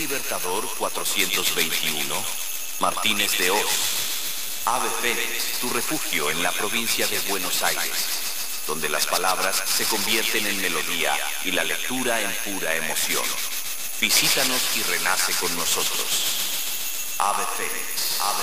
Libertador 421, Martínez de Oz. Ave Fénix, tu refugio en la provincia de Buenos Aires, donde las palabras se convierten en melodía y la lectura en pura emoción. Visítanos y renace con nosotros. Ave Fénix.